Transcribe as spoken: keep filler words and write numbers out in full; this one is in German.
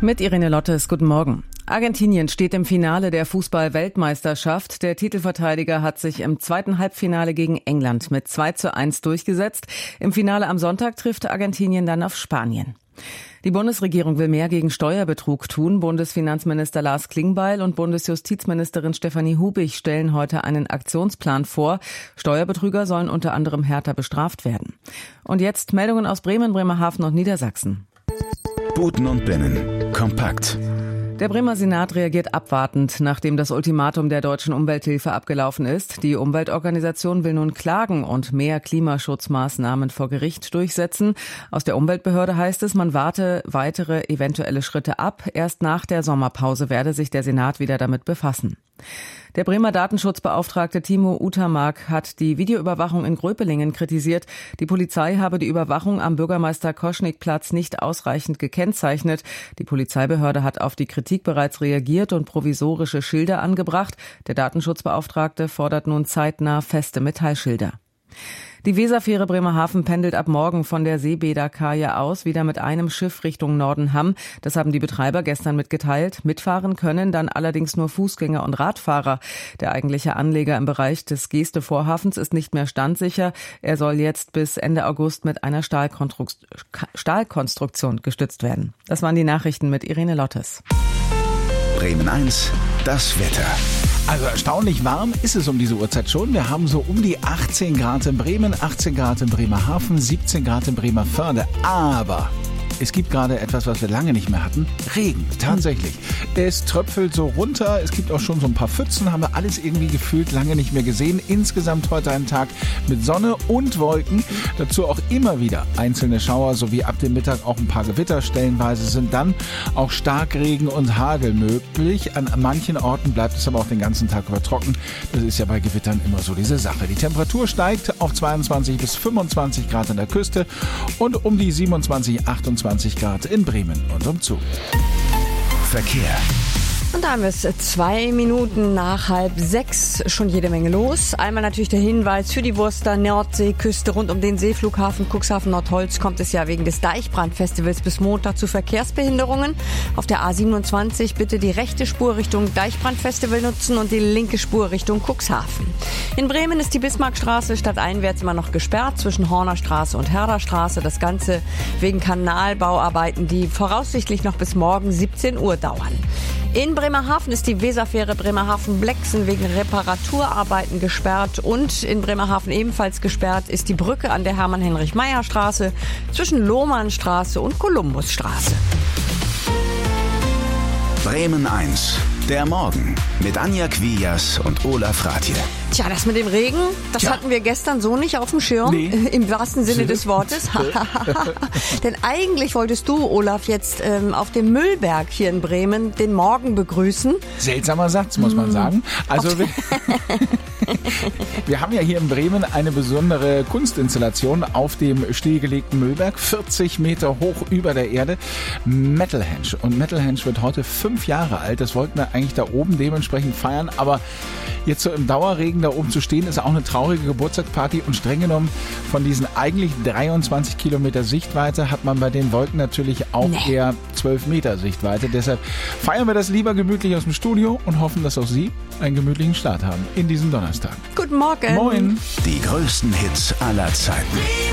Mit Irene Lottes, guten Morgen. Argentinien steht im Finale der Fußball-Weltmeisterschaft. Der Titelverteidiger hat sich im zweiten Halbfinale gegen England mit zwei zu eins durchgesetzt. Im Finale am Sonntag trifft Argentinien dann auf Spanien. Die Bundesregierung will mehr gegen Steuerbetrug tun. Bundesfinanzminister Lars Klingbeil und Bundesjustizministerin Stefanie Hubig stellen heute einen Aktionsplan vor. Steuerbetrüger sollen unter anderem härter bestraft werden. Und jetzt Meldungen aus Bremen, Bremerhaven und Niedersachsen. Buten und Binnen. Kompakt. Der Bremer Senat reagiert abwartend, nachdem das Ultimatum der deutschen Umwelthilfe abgelaufen ist. Die Umweltorganisation will nun klagen und mehr Klimaschutzmaßnahmen vor Gericht durchsetzen. Aus der Umweltbehörde heißt es, man warte weitere eventuelle Schritte ab. Erst nach der Sommerpause werde sich der Senat wieder damit befassen. Der Bremer Datenschutzbeauftragte Timo Utermark hat die Videoüberwachung in Gröpelingen kritisiert. Die Polizei habe die Überwachung am Bürgermeister-Koschnick-Platz nicht ausreichend gekennzeichnet. Die Polizeibehörde hat auf die Kritik bereits reagiert und provisorische Schilder angebracht. Der Datenschutzbeauftragte fordert nun zeitnah feste Metallschilder. Die Weserfähre Bremerhaven pendelt ab morgen von der Seebäderkaje aus wieder mit einem Schiff Richtung Nordenham. Das haben die Betreiber gestern mitgeteilt. Mitfahren können dann allerdings nur Fußgänger und Radfahrer. Der eigentliche Anleger im Bereich des Geeste-Vorhafens ist nicht mehr standsicher. Er soll jetzt bis Ende August mit einer Stahlkonstruktion gestützt werden. Das waren die Nachrichten mit Irene Lottes. Bremen eins, das Wetter. Also erstaunlich warm ist es um diese Uhrzeit schon. Wir haben so um die achtzehn Grad in Bremen, achtzehn Grad in Bremerhaven, siebzehn Grad in Bremerförde. Aber es gibt gerade etwas, was wir lange nicht mehr hatten. Regen, tatsächlich. Es tröpfelt so runter. Es gibt auch schon so ein paar Pfützen. Haben wir alles irgendwie gefühlt lange nicht mehr gesehen. Insgesamt heute ein Tag mit Sonne und Wolken. Dazu auch immer wieder einzelne Schauer sowie ab dem Mittag auch ein paar Gewitter. Stellenweise sind dann auch Starkregen und Hagel möglich. An manchen Orten bleibt es aber auch den ganzen Tag über trocken. Das ist ja bei Gewittern immer so diese Sache. Die Temperatur steigt auf zweiundzwanzig bis fünfundzwanzig Grad an der Küste und um die siebenundzwanzig, achtundzwanzig Grad in Bremen und umzu. Verkehr. Und da haben wir es zwei Minuten nach halb sechs, schon jede Menge los. Einmal natürlich der Hinweis für die Wurster Nordseeküste rund um den Seeflughafen Cuxhaven Nordholz kommt es ja wegen des Deichbrandfestivals bis Montag zu Verkehrsbehinderungen. Auf der A siebenundzwanzig bitte die rechte Spur Richtung Deichbrandfestival nutzen und die linke Spur Richtung Cuxhaven. In Bremen ist die Bismarckstraße stadteinwärts immer noch gesperrt zwischen Hornerstraße und Herderstraße. Das Ganze wegen Kanalbauarbeiten, die voraussichtlich noch bis morgen siebzehn Uhr dauern. In Bremerhaven ist die Weserfähre Bremerhaven-Blexen wegen Reparaturarbeiten gesperrt und in Bremerhaven ebenfalls gesperrt ist die Brücke an der Hermann-Heinrich-Meyer-Straße zwischen Lohmannstraße und Kolumbusstraße. Bremen eins, der Morgen mit Anja Quias und Olaf Ratje. Tja, das mit dem Regen, das Tja. hatten wir gestern so nicht auf dem Schirm, nee. im wahrsten Sinne des Wortes. Denn eigentlich wolltest du, Olaf, jetzt ähm, auf dem Müllberg hier in Bremen den Morgen begrüßen. Seltsamer Satz, muss man sagen. Also wir, wir haben ja hier in Bremen eine besondere Kunstinstallation auf dem stillgelegten Müllberg, vierzig Meter hoch über der Erde. Metalhenge. Und Metalhenge wird heute fünf Jahre alt. Das wollten wir eigentlich da oben dementsprechend feiern, aber jetzt so im Dauerregen da oben zu stehen, ist auch eine traurige Geburtstagsparty und streng genommen von diesen eigentlich dreiundzwanzig Kilometer Sichtweite hat man bei den Wolken natürlich auch nee. eher zwölf Meter Sichtweite. Deshalb feiern wir das lieber gemütlich aus dem Studio und hoffen, dass auch Sie einen gemütlichen Start haben in diesem Donnerstag. Guten Morgen. Moin. Die größten Hits aller Zeiten.